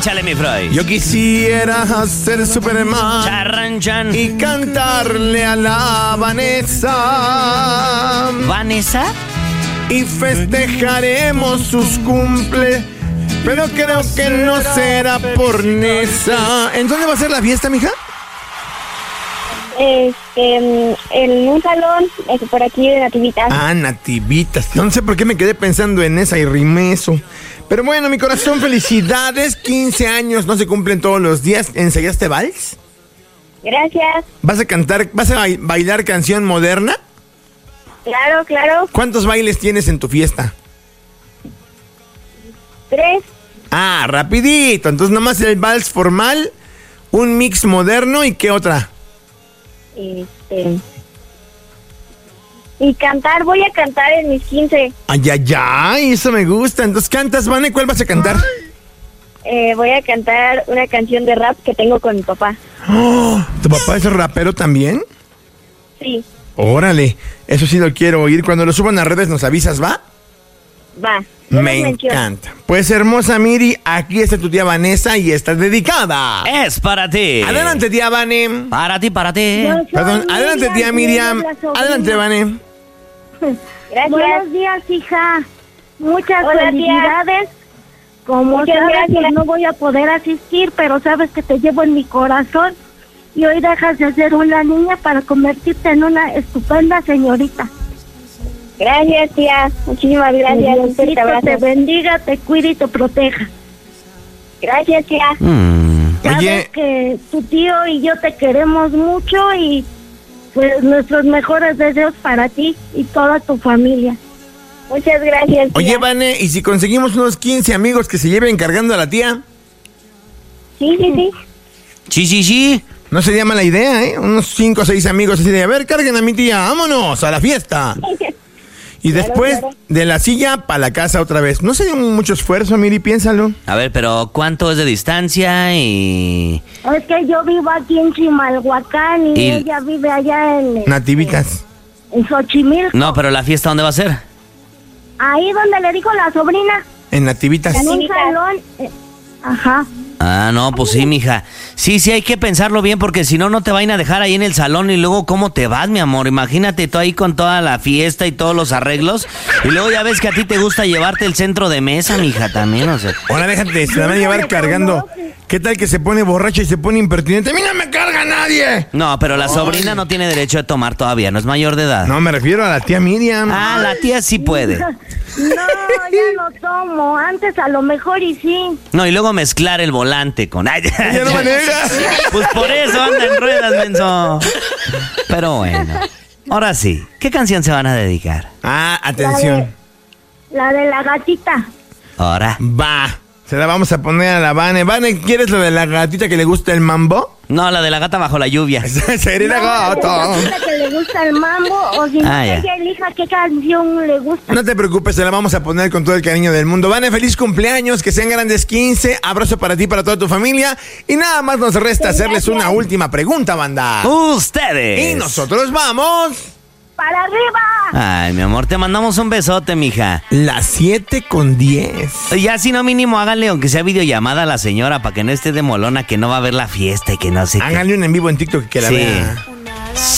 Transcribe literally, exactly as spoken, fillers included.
Échale, mi Freud. Yo quisiera ser Superman Charranchan. y cantarle a la Vanessa. ¿Vanessa? Y festejaremos sus cumple, pero creo que no será por Nesa. ¿En dónde va a ser la fiesta, mija? Este, en un salón, este, por aquí de Nativitas. Ah, Nativitas. No sé por qué me quedé pensando en esa y rimé eso. Pero bueno, mi corazón, felicidades. quince años no se cumplen todos los días. ¿Ensayaste vals? Gracias. ¿Vas a cantar, vas a ba- bailar canción moderna? Claro, claro. ¿Cuántos bailes tienes en tu fiesta? Tres. Ah, rapidito. Entonces nomás el vals formal, un mix moderno y ¿qué otra? Este. Y cantar, voy a cantar en mis quince. Ay, ay, ay, eso me gusta. Entonces cantas, Vane, ¿cuál vas a cantar? Eh, voy a cantar una canción de rap que tengo con mi papá. Oh, ¿tu papá es rapero también? Sí, Órale, eso sí lo quiero oír. Cuando lo suban a redes nos avisas, ¿va? va. Yo Me los menciono. encanta. Pues hermosa Miri, aquí está tu tía Vanessa y está dedicada. Es para ti. Adelante, tía Vane. Para ti, para ti. Yo soy Perdón, adelante, tía Miriam. la sobrina. Adelante, Vane. Gracias. Buenos días, hija. Muchas Hola, tía. felicidades. Como Muchas sabes, gracias. pues, no voy a poder asistir, pero sabes que te llevo en mi corazón. Y hoy dejas de ser una niña para convertirte en una estupenda señorita. Gracias, tía. Muchísimas gracias. Un fuerte Diosito abrazo. te bendiga, te cuide y te proteja. Gracias, tía. Mm. Sabes Oye, que tu tío y yo te queremos mucho y pues nuestros mejores deseos para ti y toda tu familia. Muchas gracias, tía. oye, Vane, ¿y si conseguimos unos quince amigos que se lleven cargando a la tía? Sí, sí, sí. Sí, sí, sí. No sería mala idea, ¿eh? Unos cinco o seis amigos así de, a ver, carguen a mi tía, vámonos a la fiesta. Y Claro, después claro. de la silla para la casa otra vez. No sería mucho esfuerzo, Miri, piénsalo. A ver, pero ¿cuánto es de distancia y...? Es que yo vivo aquí en Chimalhuacán y, Y- ella vive allá en, Nativitas. en Xochimilco. No, pero la fiesta, ¿dónde va a ser? Ahí donde le dijo la sobrina, En Nativitas. en un Nativitas. salón. eh, ajá. Ah, no, pues sí, mija. Sí, sí, hay que pensarlo bien porque si no, no te vayan a dejar ahí en el salón y luego, ¿cómo te vas, mi amor? Imagínate tú ahí con toda la fiesta y todos los arreglos y luego ya ves que a ti te gusta llevarte el centro de mesa, mija, también, o sea. Ahora déjate, se la van a llevar cargando. ¿Qué tal que se pone borracha y se pone impertinente? ¡A mí no me carga nadie! No, pero la sobrina no tiene derecho de tomar todavía, no es mayor de edad. No, me refiero a la tía Miriam. Ah, la tía sí puede. No, ya no tomo. Antes a lo mejor y sí. No, y luego mezclar el volante con... Ay, Ya no maneja. Pues por eso anda en ruedas, menso. Pero bueno, ahora sí, ¿qué canción se van a dedicar? Ah, atención. La de la gatita. Ahora. Va. Se la vamos a poner a la Vane. Vane, ¿quieres lo de la gatita que le gusta el mambo? No, la de la gata bajo la lluvia. Sería la No, gata. la gatita que le gusta el mambo o si no, Ah, que ya. ella elija qué canción le gusta. No te preocupes, se la vamos a poner con todo el cariño del mundo. Vane, feliz cumpleaños, que sean grandes quince. Abrazo para ti y para toda tu familia. Y nada más nos resta hacerles una última pregunta, banda. Ustedes. Y nosotros vamos. ¡Para arriba! Ay, mi amor, te mandamos un besote, mija. Las siete con diez. Ya si no mínimo háganle aunque sea videollamada a la señora para que no esté de molona, que no va a ver la fiesta y que no sé qué. Háganle un en vivo en TikTok que la Sí. vea.